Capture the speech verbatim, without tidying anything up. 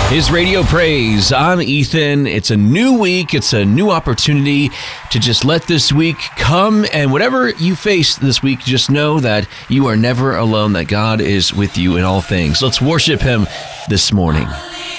His Radio Praise. I'm Ethan. It's a new week. It's a new opportunity to just let this week come. And whatever you face this week, just know that you are never alone, that God is with you in all things. Let's worship Him this morning.